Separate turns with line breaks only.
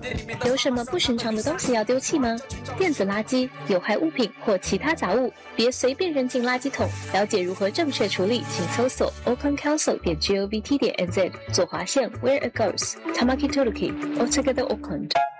有什么不寻常的东西要丢弃吗？电子垃圾、有害物品或其他杂物，别随便扔进垃圾桶。了解如何正确处理，请搜索 aucklandcouncil.govt.nz 左滑线 Where it goes Tamaki Turuki Altogether Auckland。